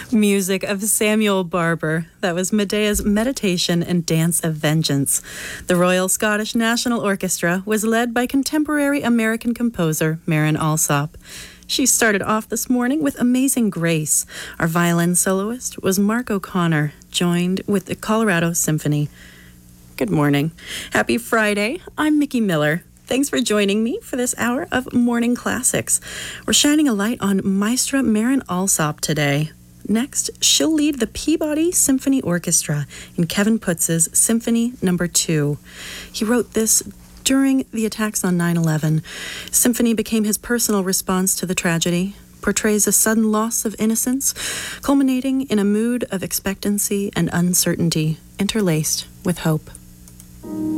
Music of Samuel Barber. That was Medea's Meditation and Dance of Vengeance. The Royal Scottish National Orchestra was led by contemporary American composer Maren Alsop. She started off this morning with Amazing Grace. Our violin soloist was Mark O'Connor, joined with the Colorado Symphony. Good morning. Happy Friday. I'm Mickey Miller. Thanks for joining me for this hour of Morning Classics. We're shining a light on Maestra Maren Alsop today. Next, she'll lead the Peabody Symphony Orchestra in Kevin Putz's Symphony No. 2. He wrote this during the attacks on 9/11. Symphony became his personal response to the tragedy, portrays a sudden loss of innocence, culminating in a mood of expectancy and uncertainty, interlaced with hope.